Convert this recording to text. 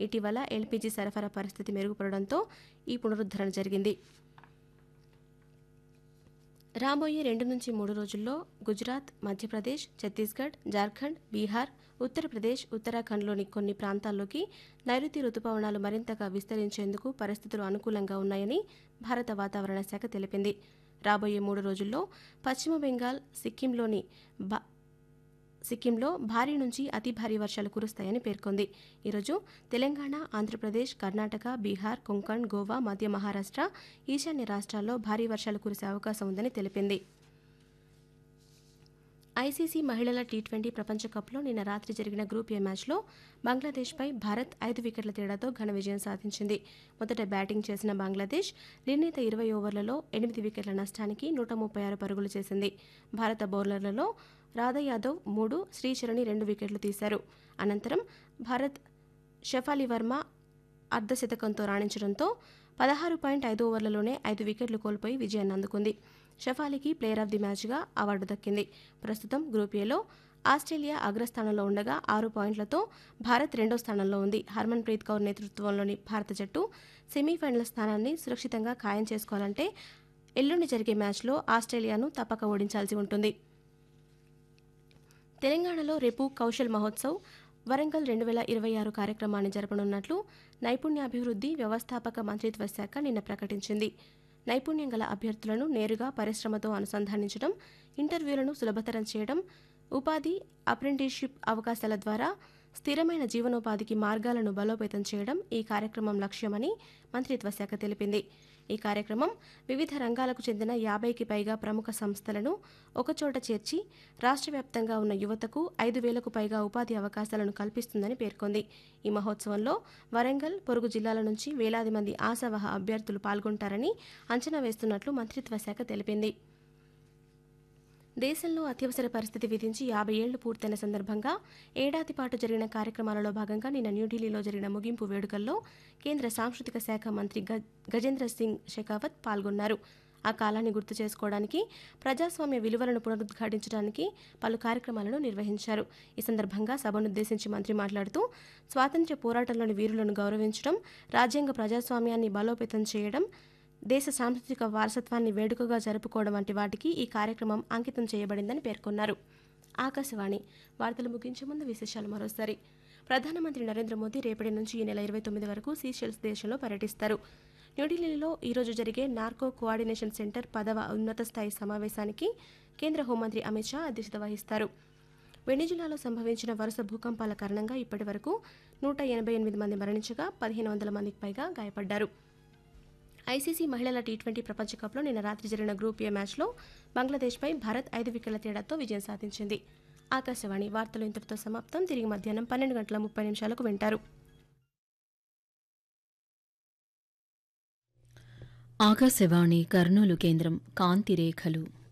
ఇటీవల ఎల్పీజీ సరఫరా పరిస్థితి మెరుగుపడడంతో ఈ పునరుద్ధరణ జరిగింది. రాబోయే 2 నుంచి 3 రోజుల్లో గుజరాత్, మధ్యప్రదేశ్, ఛత్తీస్గఢ్, జార్ఖండ్, బీహార్, ఉత్తరప్రదేశ్, ఉత్తరాఖండ్లోని కొన్ని ప్రాంతాల్లోకి నైరుతి రుతుపవనాలు మరింతగా విస్తరించేందుకు పరిస్థితులు అనుకూలంగా ఉన్నాయని భారత వాతావరణ శాఖ తెలిపింది. రాబోయే 3 రోజుల్లో పశ్చిమ బెంగాల్, సిక్కింలో భారీ నుంచి అతి భారీ వర్షాలు కురుస్తాయని పేర్కొంది. ఈరోజు తెలంగాణ, ఆంధ్రప్రదేశ్, కర్ణాటక, బీహార్, కొంకణ్, గోవా, మధ్య మహారాష్ట్ర, ఈశాన్య రాష్ట్రాల్లో భారీ వర్షాలు కురిసే అవకాశం ఉందని తెలిపింది. ఐసీసీ మహిళల టీ20 ప్రపంచ కప్లో నిన్న రాత్రి జరిగిన గ్రూప్ ఏ మ్యాచ్లో బంగ్లాదేశ్పై భారత్ 5 వికెట్ల తేడాతో ఘన విజయం సాధించింది. మొదట బ్యాటింగ్ చేసిన బంగ్లాదేశ్ నిర్ణీత 20 ఓవర్లలో 8 వికెట్ల నష్టానికి 136 పరుగులు చేసింది. భారత బౌలర్లలో రాధా యాదవ్ 3, శ్రీచరణి 2 వికెట్లు తీశారు. అనంతరం భారత్ షఫాలి వర్మ అర్ధశతకంతో రాణించడంతో 16.5 ఓవర్లలోనే 5 వికెట్లు కోల్పోయి విజయాన్ని అందుకుంది. షఫాలీకి ప్లేయర్ ఆఫ్ ది మ్యాచ్గా అవార్డు దక్కింది. ప్రస్తుతం గ్రూప్ ఏలో ఆస్ట్రేలియా అగ్రస్థానంలో ఉండగా 6 పాయింట్లతో భారత్ రెండో స్థానంలో ఉంది. హర్మన్ ప్రీత్ కౌర్ నేతృత్వంలోని భారత జట్టు సెమీఫైనల్ స్థానాన్ని సురక్షితంగా ఖాయం చేసుకోవాలంటే ఎల్లుండి జరిగే మ్యాచ్లో ఆస్ట్రేలియాను తప్పక ఓడించాల్సి ఉంటుంది. తెలంగాణలో రేపు కౌశల్ మహోత్సవ్ వరంగల్ 2026 కార్యక్రమాన్ని జరపనున్నట్లు నైపుణ్యాభివృద్ధి వ్యవస్థాపక మంత్రిత్వ శాఖ నిన్న ప్రకటించింది. నైపుణ్యం గల అభ్యర్థులను నేరుగా పరిశ్రమతో అనుసంధానించడం, ఇంటర్వ్యూలను సులభతరం చేయడం, ఉపాధి, అప్రెంటిస్షిప్ అవకాశాల ద్వారా స్థిరమైన జీవనోపాధికి మార్గాలను బలోపేతం చేయడం ఈ కార్యక్రమం లక్ష్యమని మంత్రిత్వ శాఖ తెలిపింది. ఈ కార్యక్రమం వివిధ రంగాలకు చెందిన 50కి పైగా ప్రముఖ సంస్థలను ఒకచోట చేర్చి రాష్ట్ర వ్యాప్తంగా ఉన్న యువతకు 5,000కు పైగా ఉపాధి అవకాశాలను కల్పిస్తుందని పేర్కొంది. ఈ మహోత్సవంలో వరంగల్, పొరుగు జిల్లాల నుంచి వేలాది మంది ఆశావహ అభ్యర్థులు పాల్గొంటారని అంచనా వేస్తున్నట్లు మంత్రిత్వ శాఖ తెలిపింది. దేశంలో అత్యవసర పరిస్థితి విధించి 50 ఏళ్లు పూర్తయిన సందర్భంగా ఏడాది పాటు జరిగిన కార్యక్రమాలలో భాగంగా నిన్న న్యూఢిల్లీలో జరిగిన ముగింపు వేడుకల్లో కేంద్ర సాంస్కృతిక శాఖ మంత్రి గజేంద్ర సింగ్ షెకావత్ పాల్గొన్నారు. ఆ కాలాన్ని గుర్తు చేసుకోవడానికి, ప్రజాస్వామ్య విలువలను పునరుద్ఘాటించడానికి పలు కార్యక్రమాలను నిర్వహించారు. ఈ సందర్భంగా సభనుద్దేశించి మంత్రి మాట్లాడుతూ స్వాతంత్ర్య పోరాటంలోని వీరులను గౌరవించడం, రాజ్యాంగ ప్రజాస్వామ్యాన్ని బలోపేతం చేయడం, దేశ సాంస్కృతిక వారసత్వాన్ని వేడుకగా జరుపుకోవడం వంటి వాటికి ఈ కార్యక్రమం అంకితం చేయబడిందని పేర్కొన్నారు. ఆకాశవాణి వార్తలు ముగించే ముందు విశేషాలు మరోసారి. ప్రధానమంత్రి నరేంద్ర మోదీ రేపటి నుంచి ఈ నెల 29 వరకు సీషెల్స్ దేశంలో పర్యటిస్తారు. న్యూఢిల్లీలో ఈరోజు జరిగే నార్కో కోఆర్డినేషన్ సెంటర్ 10వ ఉన్నత స్థాయి సమావేశానికి కేంద్ర హోంమంత్రి అమిత్ షా అధ్యక్షత వహిస్తారు. వెనిజులాలో సంభవించిన వరుస భూకంపాల కారణంగా ఇప్పటి వరకు 188 మంది మరణించగా 1,500 మందికి పైగా గాయపడ్డారు. ఐసీసీ మహిళల టీ20 ప్రపంచ కప్లో నిన్న రాత్రి జరిగిన గ్రూప్ ఏ మ్యాచ్లో బంగ్లాదేశ్పై భారత్ 5 వికెట్ల తేడాతో విజయం సాధించింది. ఆకాశవాణి వార్తలు ఇంతటితో సమాప్తం. తిరిగి మధ్యాహ్నం 12:30 వింటారు. ఆకాశవాణి కర్నూలు కేంద్రం కాంతిరేఖలు.